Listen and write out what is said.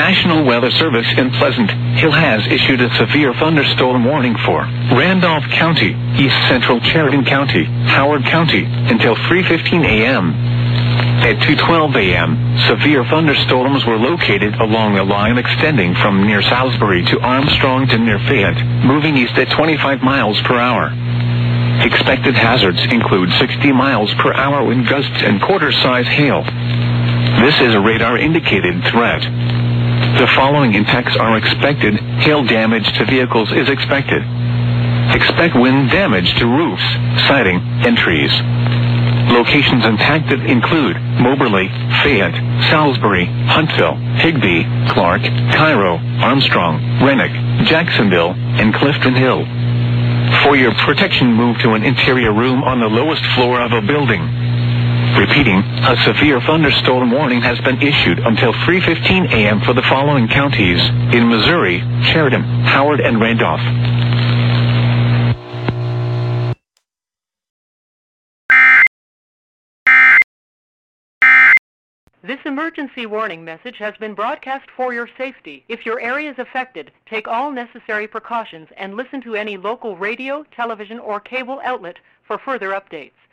National Weather Service in Pleasant Hill has issued a severe thunderstorm warning for Randolph County, East Central Sheridan County, Howard County, until 3:15 a.m. At 2:12 a.m., severe thunderstorms were located along the line extending from near Salisbury to Armstrong to near Fayette, moving east at 25 miles per hour. Expected hazards include 60 miles per hour wind gusts and quarter-size hail. This is a radar-indicated threat. The following impacts are expected. Hail damage to vehicles is expected. Expect wind damage to roofs, siding, and trees. Locations impacted include Moberly, Fayette, Salisbury, Huntsville, Higbee, Clark, Cairo, Armstrong, Renwick, Jacksonville, and Clifton Hill. For your protection, move to an interior room on the lowest floor of a building. Repeating, a severe thunderstorm warning has been issued until 3:15 a.m. for the following counties in Missouri: Sheridan, Howard, and Randolph. This emergency warning message has been broadcast for your safety. If your area is affected, take all necessary precautions and listen to any local radio, television, or cable outlet for further updates.